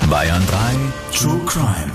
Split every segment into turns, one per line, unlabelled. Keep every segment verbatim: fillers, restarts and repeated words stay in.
Bayern drei True Crime.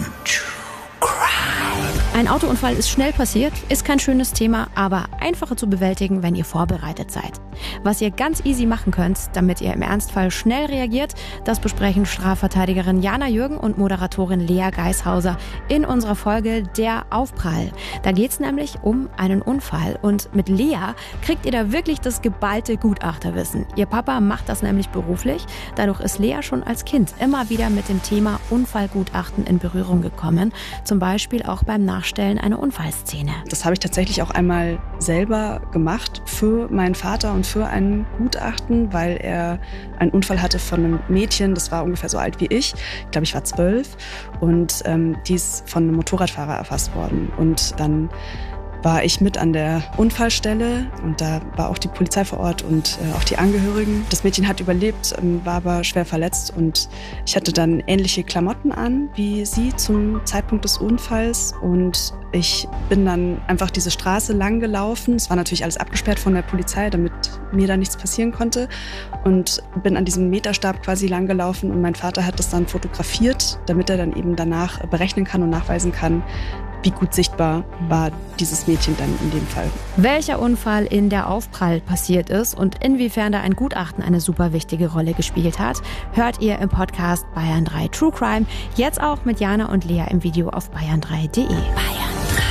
Ein Autounfall ist schnell passiert, ist kein schönes Thema, aber einfacher zu bewältigen, wenn ihr vorbereitet seid. Was ihr ganz easy machen könnt, damit ihr im Ernstfall schnell reagiert, das besprechen Strafverteidigerin Jana Jürgen und Moderatorin Lea Geishauser in unserer Folge Der Aufprall. Da geht's nämlich um einen Unfall und mit Lea kriegt ihr da wirklich das geballte Gutachterwissen. Ihr Papa macht das nämlich beruflich, dadurch ist Lea schon als Kind immer wieder mit dem Thema Unfallgutachten in Berührung gekommen, zum Beispiel auch beim Nachstellen einer Unfallszene.
Das habe ich tatsächlich auch einmal selber gemacht für meinen Vater und für ein Gutachten, weil er einen Unfall hatte von einem Mädchen, das war ungefähr so alt wie ich. Ich glaube, ich war zwölf und ähm, die ist von einem Motorradfahrer erfasst worden. Und dann war ich mit an der Unfallstelle und da war auch die Polizei vor Ort und äh, auch die Angehörigen. Das Mädchen hat überlebt, ähm, war aber schwer verletzt und ich hatte dann ähnliche Klamotten an wie sie zum Zeitpunkt des Unfalls und ich bin dann einfach diese Straße lang gelaufen. Es war natürlich alles abgesperrt von der Polizei, damit mir da nichts passieren konnte und bin an diesem Meterstab quasi lang gelaufen und mein Vater hat das dann fotografiert, damit er dann eben danach berechnen kann und nachweisen kann, wie gut sichtbar war dieses Mädchen dann in dem Fall.
Welcher Unfall in Der Aufprall passiert ist und inwiefern da ein Gutachten eine super wichtige Rolle gespielt hat, hört ihr im Podcast Bayern drei True Crime, jetzt auch mit Jana und Lea im Video auf bayern drei punkt de.